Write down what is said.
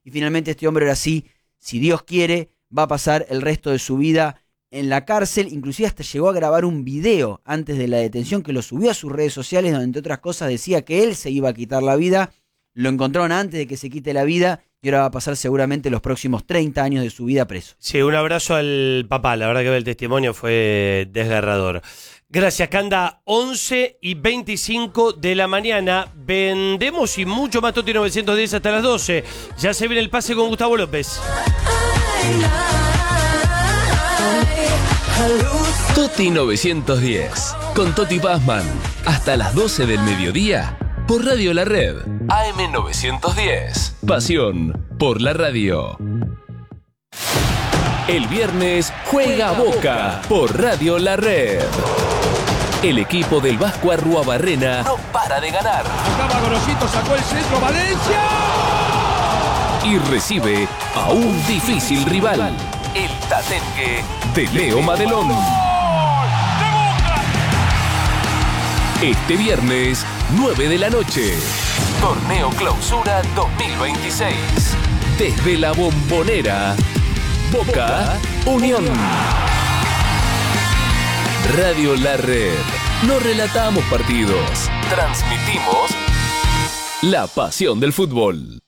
y finalmente este hombre ahora sí, si Dios quiere, va a pasar el resto de su vida en la cárcel. Inclusive hasta llegó a grabar un video antes de la detención que lo subió a sus redes sociales, donde entre otras cosas decía que él se iba a quitar la vida. Lo encontraron antes de que se quite la vida y ahora va a pasar seguramente los próximos 30 años de su vida preso. Sí, un abrazo al papá, la verdad que el testimonio fue desgarrador. Gracias, Canda. 11:25 de la mañana. Vendemos y mucho más Toti 910 hasta las 12. Ya se viene el pase con Gustavo López. Toti 910 con Toti Pazman hasta las 12 del mediodía por Radio La Red. AM 910. Pasión por la radio. El viernes juega Boca por Radio La Red. El equipo del Vasco Arruabarrena no para de ganar. Acaba Gorosito, sacó el centro, Valencia. Y recibe a un difícil rival, el Tatengue de Leo Madelón. Este viernes, 9 de la noche. Torneo Clausura 2026. Desde la Bombonera. Boca Unión. Radio La Red. No relatamos partidos. Transmitimos la pasión del fútbol.